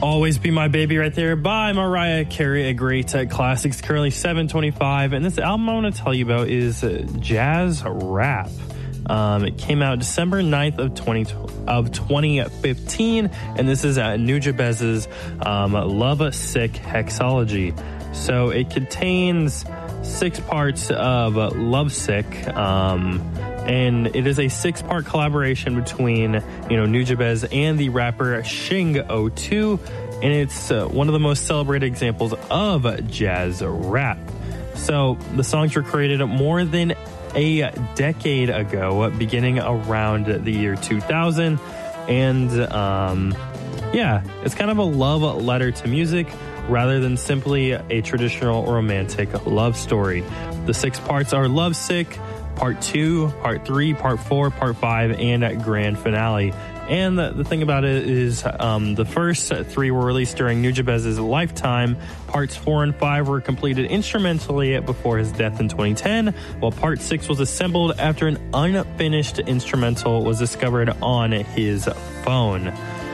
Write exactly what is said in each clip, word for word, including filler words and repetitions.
Always Be My Baby right there by Mariah Carey, a great uh, classic. It's currently seven twenty-five, and this album I want to tell you about is uh, jazz rap. Um, it came out December ninth of twenty of twenty fifteen, and this is uh, Nujabez's um, Love Sick Hexology. So it contains six parts of uh, Love Sick, um, and it is a six-part collaboration between, you know, Nujabez and the rapper Shing oh two, and it's uh, one of the most celebrated examples of jazz rap. So the songs were created more than a decade ago, beginning around the year two thousand, and um, yeah, it's kind of a love letter to music rather than simply a traditional romantic love story. The six parts are Love Sick, Part two, Part three, Part four, Part five, and Grand Finale. And the, the thing about it is um, the first three were released during Nujabez's lifetime. Parts four and five were completed instrumentally before his death in twenty ten, while Part six was assembled after an unfinished instrumental was discovered on his phone.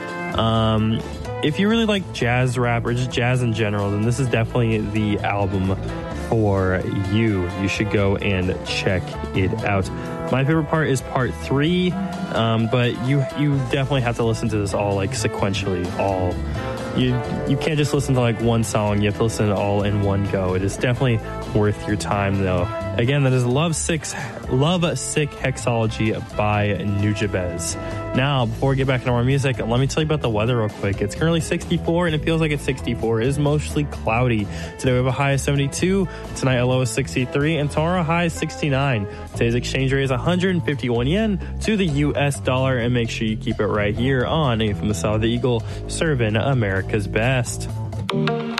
Um, if you really like jazz rap or just jazz in general, then this is definitely the album for you. You should go and check it out. My favorite part is part three, um, but you you definitely have to listen to this all like sequentially. All you you can't just listen to like one song. You have to listen to it all in one go. It is definitely worth your time, though. Again, that is Love Sick, Love Sick Hexology by Nujabez. Now, before we get back into our music, let me tell you about the weather real quick. It's currently sixty-four, and it feels like it's sixty-four. It is mostly cloudy. Today we have a high of seventy-two. Tonight a low of sixty-three, and tomorrow a high of sixty-nine. Today's exchange rate is one hundred fifty-one yen to the U S dollar, and make sure you keep it right here on A from the South, the Eagle, serving America's best.